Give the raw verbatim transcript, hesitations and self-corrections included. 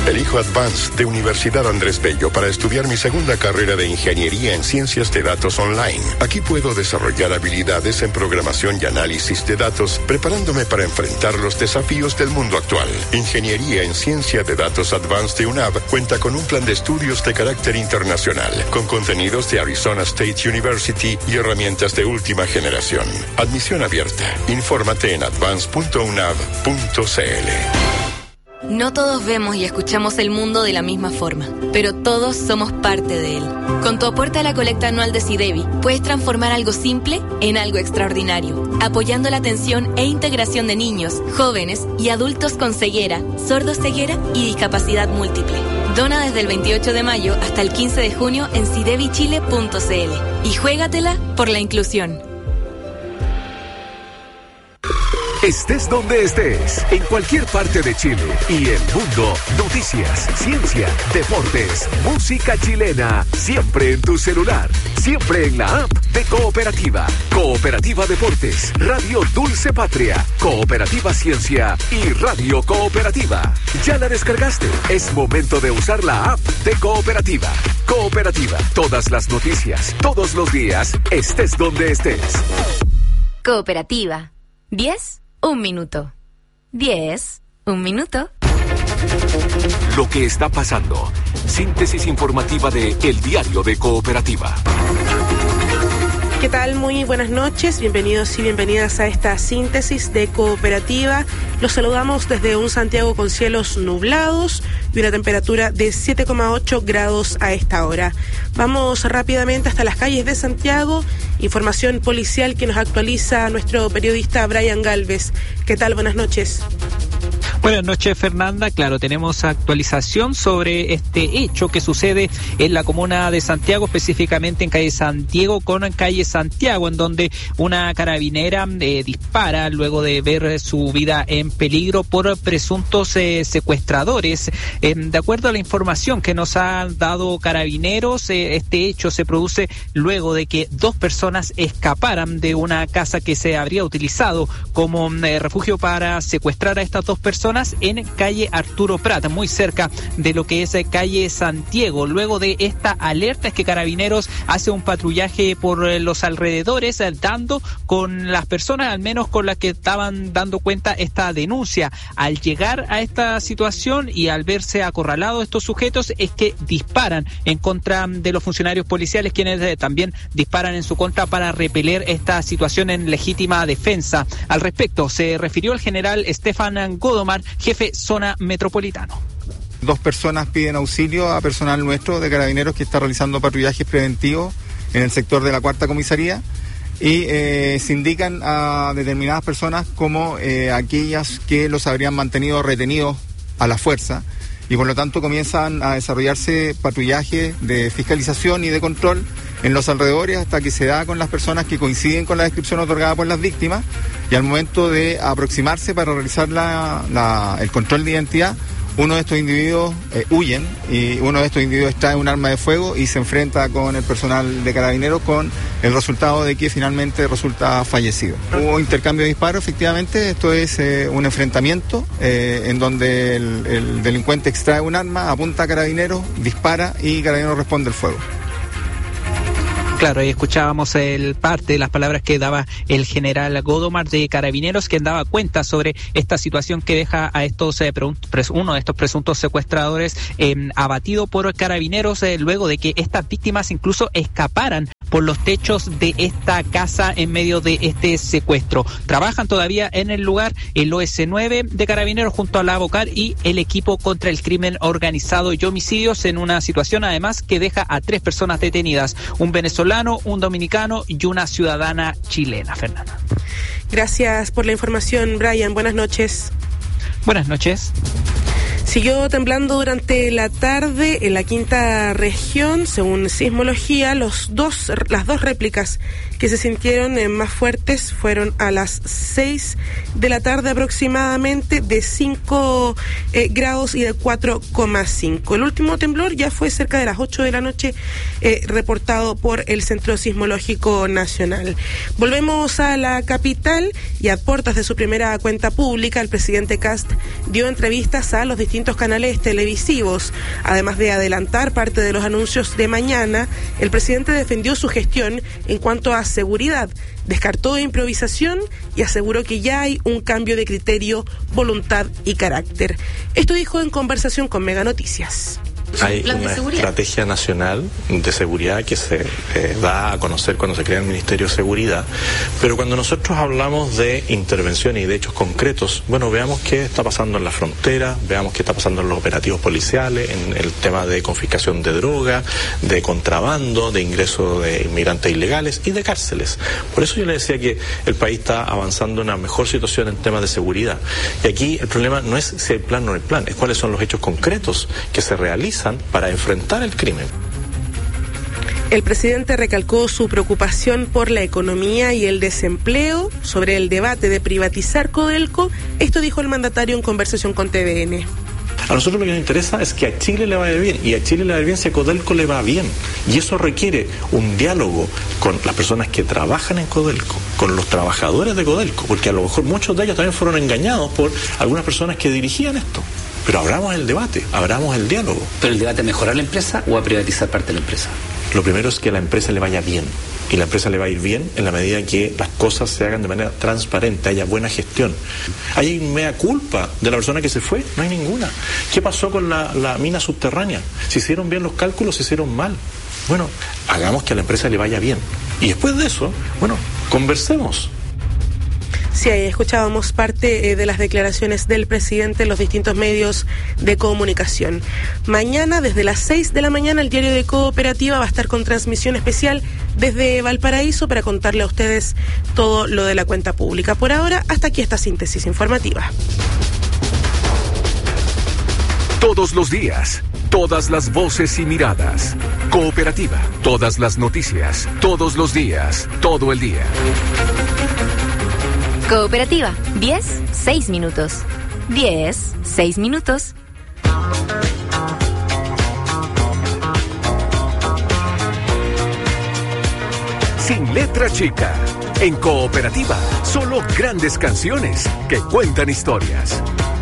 Elijo Advanced de Universidad Andrés Bello para estudiar mi segunda carrera de Ingeniería en Ciencias de Datos Online. Aquí puedo desarrollar habilidades en programación y análisis de datos, preparándome para enfrentar los desafíos del mundo actual. Ingeniería en Ciencia de Datos Advanced de U N A V cuenta con un plan de estudios de carácter internacional, con contenidos de Arizona State University y herramientas de última generación. Admisión abierta. Infórmate en advance punto u n a v punto c l. No todos vemos y escuchamos el mundo de la misma forma, pero todos somos parte de él. Con tu aporte a la colecta anual de SIDEBI, puedes transformar algo simple en algo extraordinario, apoyando la atención e integración de niños, jóvenes y adultos con ceguera, sordoceguera y discapacidad múltiple. Dona desde el veintiocho de mayo hasta el quince de junio en sidebi chile punto c l y juégatela por la inclusión. Estés donde estés, en cualquier parte de Chile y el mundo, noticias, ciencia, deportes, música chilena, siempre en tu celular, siempre en la app de Cooperativa. Cooperativa Deportes, Radio Dulce Patria, Cooperativa Ciencia y Radio Cooperativa. ¿Ya la descargaste? Es momento de usar la app de Cooperativa. Cooperativa, todas las noticias, todos los días, estés donde estés. Cooperativa. diez. Un minuto. diez. Un minuto. Lo que está pasando. Síntesis informativa de El Diario de Cooperativa. ¿Qué tal? Muy buenas noches, bienvenidos y bienvenidas a esta síntesis de Cooperativa. Los saludamos desde un Santiago con cielos nublados y una temperatura de siete coma ocho grados a esta hora. Vamos rápidamente hasta las calles de Santiago, información policial que nos actualiza nuestro periodista Brian Galvez. ¿Qué tal? Buenas noches. Buenas noches, Fernanda. Claro, tenemos actualización sobre este hecho que sucede en la comuna de Santiago, específicamente en calle Santiago con calle Santiago, en donde una carabinera eh, dispara luego de ver su vida en peligro por presuntos eh, secuestradores. Eh, de acuerdo a la información que nos han dado carabineros, eh, este hecho se produce luego de que dos personas escaparan de una casa que se habría utilizado como eh, refugio para secuestrar a estas dos personas en calle Arturo Prat, muy cerca de lo que es calle Santiago. Luego de esta alerta es que Carabineros hace un patrullaje por los alrededores, dando con las personas, al menos con las que estaban dando cuenta esta denuncia. Al llegar a esta situación y al verse acorralados estos sujetos, es que disparan en contra de los funcionarios policiales, quienes eh, también disparan en su contra para repeler esta situación en legítima defensa. Al respecto, se refirió el general Stefan Godomar, jefe zona metropolitano. Dos personas piden auxilio a personal nuestro de Carabineros que está realizando patrullajes preventivos en el sector de la cuarta comisaría y eh, se indican a determinadas personas como eh, aquellas que los habrían mantenido retenidos a la fuerza y por lo tanto comienzan a desarrollarse patrullajes de fiscalización y de control en los alrededores hasta que se da con las personas que coinciden con la descripción otorgada por las víctimas y al momento de aproximarse para realizar la, la, el control de identidad, uno de estos individuos eh, huyen y uno de estos individuos extrae un arma de fuego y se enfrenta con el personal de Carabineros con el resultado de que finalmente resulta fallecido. Hubo intercambio de disparos, efectivamente, esto es eh, un enfrentamiento eh, en donde el, el delincuente extrae un arma, apunta a Carabineros, dispara y Carabineros responde el fuego. Claro, ahí escuchábamos el parte de las palabras que daba el general Godomar de Carabineros, quien daba cuenta sobre esta situación que deja a estos eh, pres, uno de estos presuntos secuestradores eh, abatido por Carabineros eh, luego de que estas víctimas incluso escaparan por los techos de esta casa en medio de este secuestro. Trabajan todavía en el lugar el O S nueve de Carabineros junto a la ABOCAR y el equipo contra el crimen organizado y homicidios en una situación además que deja a tres personas detenidas, un venezolano, un dominicano y una ciudadana chilena. Fernanda. Gracias por la información, Brian. Buenas noches. Buenas noches. Siguió temblando durante la tarde en la quinta región. Según sismología, los dos, las dos réplicas que se sintieron más fuertes fueron a las seis de la tarde aproximadamente, de cinco eh, grados y de cuatro coma cinco. El último temblor ya fue cerca de las ocho de la noche, eh, reportado por el Centro Sismológico Nacional. Volvemos a la capital y a puertas de su primera cuenta pública, el presidente Kast dio entrevistas a los distintos distintos canales televisivos. Además de adelantar parte de los anuncios de mañana, el presidente defendió su gestión en cuanto a seguridad, descartó improvisación y aseguró que ya hay un cambio de criterio, voluntad y carácter. Esto dijo en conversación con Mega Noticias. Hay una estrategia nacional de seguridad que se eh, da a conocer cuando se crea el Ministerio de Seguridad, pero cuando nosotros hablamos de intervenciones y de hechos concretos, bueno, veamos qué está pasando en la frontera, veamos qué está pasando en los operativos policiales, en el tema de confiscación de droga, de contrabando, de ingreso de inmigrantes ilegales y de cárceles. Por eso yo le decía que el país está avanzando en una mejor situación en temas de seguridad. Y aquí el problema no es si hay plan o no hay plan, es cuáles son los hechos concretos que se realizan para enfrentar el crimen. El presidente recalcó su preocupación por la economía y el desempleo. Sobre el debate de privatizar Codelco, esto dijo el mandatario en conversación con T V N. A nosotros lo que nos interesa es que a Chile le vaya bien, y a Chile le va bien si a Codelco le va bien. Y eso requiere un diálogo con las personas que trabajan en Codelco, con los trabajadores de Codelco, porque a lo mejor muchos de ellos también fueron engañados por algunas personas que dirigían esto. Pero abramos el debate, abramos el diálogo. ¿Pero el debate es mejorar la empresa o a privatizar parte de la empresa? Lo primero es que a la empresa le vaya bien. Y la empresa le va a ir bien en la medida que las cosas se hagan de manera transparente, haya buena gestión. ¿Hay mea culpa de la persona que se fue? No hay ninguna. ¿Qué pasó con la, la mina subterránea? ¿Se hicieron bien los cálculos? ¿Se hicieron mal? Bueno, hagamos que a la empresa le vaya bien. Y después de eso, bueno, conversemos. Sí, ahí escuchábamos parte eh, de las declaraciones del presidente en los distintos medios de comunicación. Mañana, desde las seis de la mañana, el diario de Cooperativa va a estar con transmisión especial desde Valparaíso para contarle a ustedes todo lo de la cuenta pública. Por ahora, hasta aquí esta síntesis informativa. Todos los días, todas las voces y miradas. Cooperativa, todas las noticias, todos los días, todo el día. Cooperativa, diez, seis minutos. diez, seis minutos. Sin letra chica. En Cooperativa, solo grandes canciones que cuentan historias.